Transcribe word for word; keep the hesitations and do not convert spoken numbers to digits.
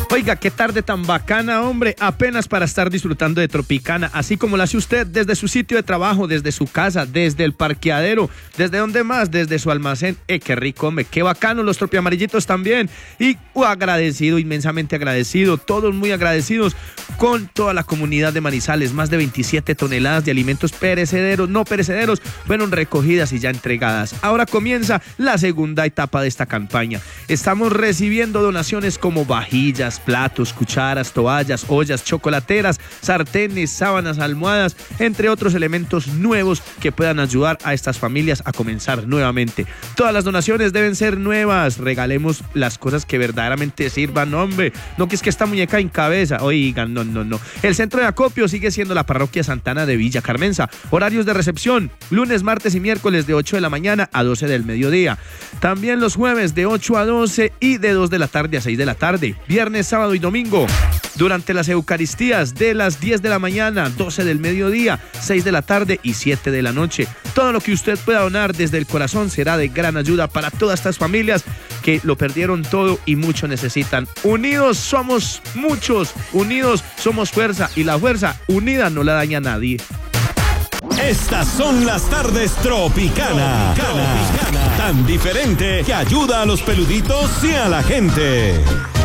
Oiga, qué tarde tan bacana, hombre, apenas para estar disfrutando de Tropicana, así como lo hace usted desde su sitio de trabajo, desde su casa, desde el parqueadero, desde donde más, desde su almacén. Eh, qué rico, hombre, qué bacano, los tropiamarillitos también. Y uh, agradecido, inmensamente agradecido, todos muy agradecidos con toda la comunidad de Manizales. Más de veintisiete toneladas de alimentos perecederos, no perecederos, fueron recogidas y ya entregadas. Ahora comienza la segunda etapa de esta campaña. Estamos recibiendo donaciones como vajillas, platos, cucharas, toallas, ollas, chocolateras, sartenes, sábanas, almohadas, entre otros elementos nuevos que puedan ayudar a estas familias a comenzar nuevamente. Todas las donaciones deben ser nuevas. Regalemos las cosas que verdaderamente sirvan, hombre. No que es que esta muñeca en cabeza. Oigan, no, no, no. El centro de acopio sigue siendo la parroquia Santana de Villa Carmenza. Horarios de recepción: lunes, martes y miércoles de ocho de la mañana a doce del mediodía. También los jueves de ocho a doce y de dos de la tarde a seis de la tarde. Viernes, sábado y domingo durante las Eucaristías de las diez de la mañana, doce del mediodía, seis de la tarde y siete de la noche. Todo lo que usted pueda donar desde el corazón será de gran ayuda para todas estas familias que lo perdieron todo y mucho necesitan. Unidos somos muchos, unidos somos fuerza, y la fuerza unida no la daña a nadie. Estas son las tardes Tropicana, Tropicana, tan diferente que ayuda a los peluditos y a la gente.